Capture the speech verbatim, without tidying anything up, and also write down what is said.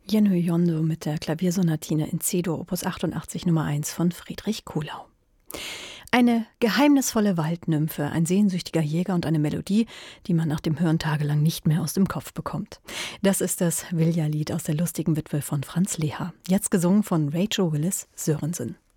Jenny Jondo mit der Klaviersonatine in C-Dur, Opus achtundachtzig Nummer eins von Friedrich Kuhlau. Eine geheimnisvolle Waldnymphe, ein sehnsüchtiger Jäger und eine Melodie, die man nach dem Hören tagelang nicht mehr aus dem Kopf bekommt. Das ist das Vilja-Lied aus der lustigen Witwe von Franz Leha, jetzt gesungen von Rachel Willis Sörensen.